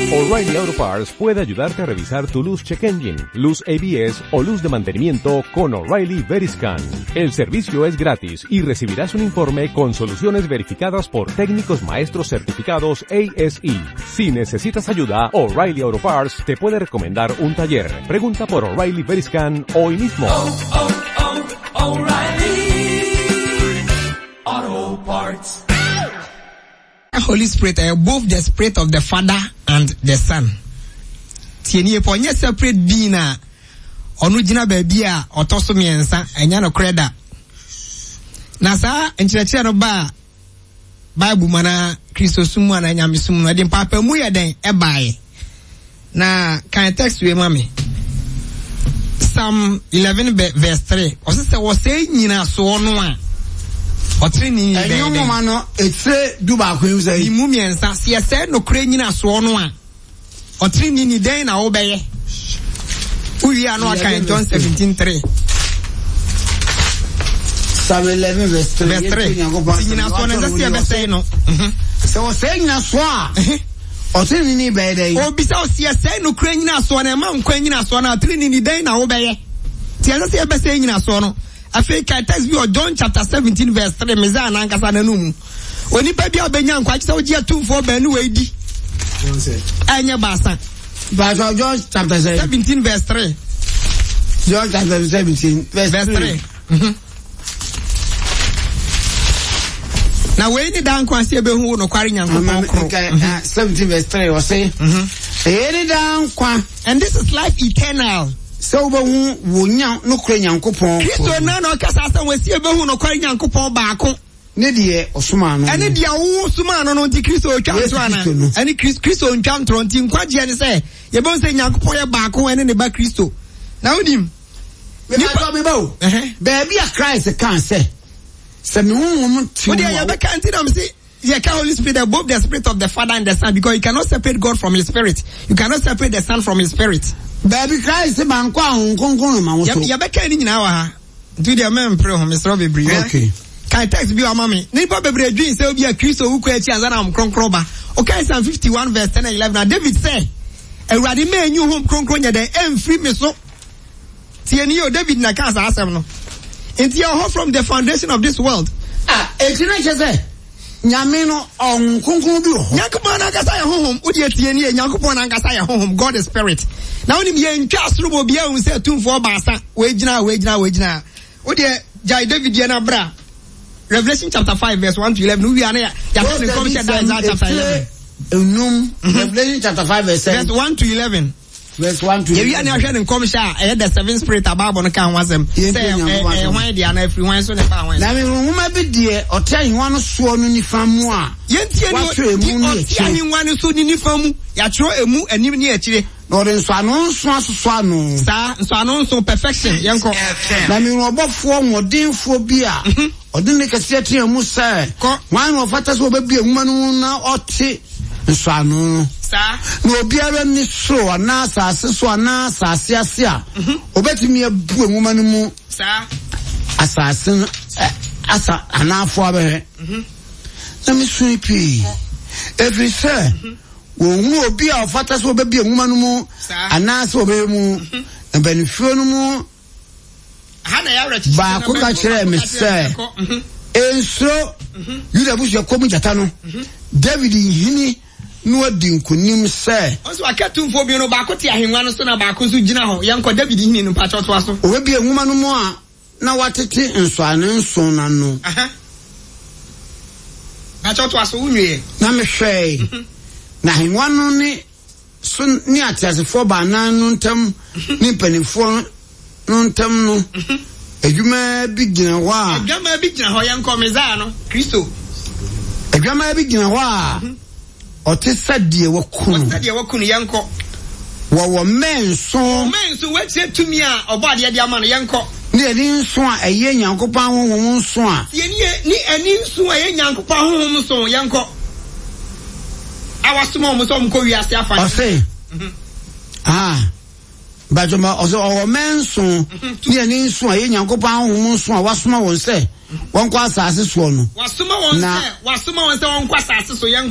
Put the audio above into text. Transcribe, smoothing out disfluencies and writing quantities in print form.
O'Reilly Auto Parts puede ayudarte a revisar tu luz check engine, luz ABS o luz de mantenimiento con O'Reilly Veriscan. El servicio es gratis y recibirás un informe con soluciones verificadas por técnicos maestros certificados ASE. Si necesitas ayuda, O'Reilly Auto Parts te puede recomendar un taller. Pregunta por O'Reilly Veriscan hoy mismo. O'Reilly Auto Parts. Holy Spirit, both the Spirit of the Father and the Son. Tieni eponye separate being na onu gina baabi a otoso miensa enya no kreda. Na sa enkyerɛkyerɛ no ba Bible mana Kristo sumu na nya mesum no de papa mu yɛ den ɛbaaye. Na kan text we mame. Psalm 11 verse 3. Ɔsɛ wɔ sɛ nyina so no a Otrini enyo mano etse duba ko yuse yi mu miensa se ese no kra nyina so no a otrini ni den na wo beye uwi anu aka John 17:3 Psalm 11 verse 3 nyina so na se be say no se wo se nyina so a otrini ni be den obisa o se ese no kra nyina so na ma nkwa nyina so na otrini ni den na wo beye ti ese se be say nyina so no Africa text bi o John chapter 17 verse 3 meza na nkasa na numu oni pa bia obenya nkwa kisa oji atumfo ba nu we di anya basa but John chapter 17 verse 3 John chapter 17 verse 3 na we ni dan kwa se be hu no kware nyanko 17 verse 3 o say e dan kwa and this is life eternal. So wonya no kura nyankopon Kristo na no kasa san wasi ebehu no kware nyankopon baako ne de osuma no ene de wo suma no no nti Kristo otwa so ana ene Kristo ontwa ntro nti nkwaje ne se ye bon se nyankopon ye baako ene ne ba Kristo na wodim me ba me ba baby a Christ can say se me hu ti wo de ye be kan ti na me say ye can Holy Spirit above the Spirit of the Father and the Son because you cannot separate God from his spirit, you cannot separate the Son from his spirit. Baby Christ man kwa nkonkon ma wo so ya be kan ni nyina wa ha nti de men pray ho Mr. Bebre okay kan text bi wa mama ni pa bebre dwin se obi a Kristo wu kwa chi azana am kronkron ba okay Psalm 51 verse 10 and 11 na David say Ewurade ma enyu hom kronkron nya den emfiri me so tie ni o David na ka sa asem no nti ya ho from the foundation of this world etina chese nyame no onkonkon bi ho Yakupon na kasa ya honhom odi tie ni Yakupon na kasa ya honhom God is spirit. Na onim ye ntwa soro bi a hu se tumfo baasa we gyina odi Jai David ye na bra Revelation chapter 5 verse 1 to 11 we are ya say come share that chapter 11 Revelation chapter 5 verse 1 to 11 verse 1 to 11 we are na hwe ne come share the seven spirit ababo no kan wasem say hwan dia na afri hwan so ne pa hwan na me huma bi de otai hwan no so no nifa mu a yentie ni otai hwan no so ni nifa mu ya tro emu anim ni akire no de so anonso asoso ano sa so anonso perfection yenko na me robofo modinfo bi a odin kase atia mu sai hwan no fata so obabi ehuma no na ote nso ano sa no obiara ni so na asase so na asase ase a obetimi abu ehuma no mu sa asase asa anafo abe na me sweepy every say wo hu obi a ofata so obabi ehuma no mu anase obe mu benefio no mu hana ya rechi ba ko ka kire me say enso yuda busu yakomu jata no David hini no adi nkunim say oso akatumfo bi no ba ko ti ahenwa no so na ba ko so gina ho yanko David hini no pa choto aso obabi ehuma no mu a na watete nso anenso na no pa choto aso unwe na me hwɛ na ahenwa no ne so ni atiasefo ba nan no ntam ni panifo no ntam no adwuma bi gina ho a adwuma bi gina ho yanko meza no Kristo adwuma bi gina ho a ote sadie wakunu yanko wo menso wetie tumi a obade de ama no yanko ni eni nso a eye nyankopa honhom nso a ni eni nso a eye nyankopa honhom nso yanko awasoma mo so mko wiase afa ose bajoma ozo o menso ni eni nso a eye nyankopa honhom nso a wasoma won se won kwa asase so no wasoma won se won kwa asase so yanko